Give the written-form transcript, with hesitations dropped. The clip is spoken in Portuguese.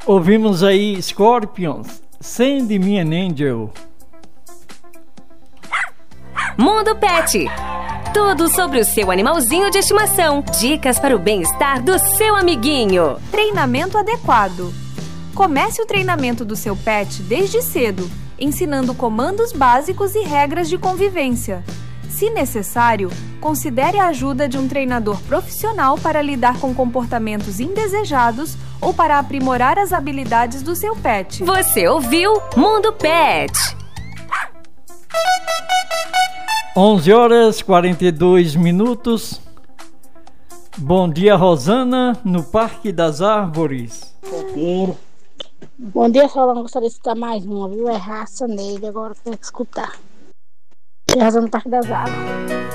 Ouvimos aí Scorpions, Send Me an Angel. Mundo Pet. Tudo sobre o seu animalzinho de estimação. Dicas para o bem-estar do seu amiguinho. Treinamento adequado. Comece o treinamento do seu pet desde cedo, ensinando comandos básicos e regras de convivência. Se necessário, considere a ajuda de um treinador profissional para lidar com comportamentos indesejados ou para aprimorar as habilidades do seu pet. Você ouviu Mundo Pet. 11h42. Bom dia, Rosana, no Parque das Árvores. Bom dia, Solano. Gostaria de escutar mais uma, viu? É raça nele, agora tem que escutar. Tem razão no Parque das Árvores.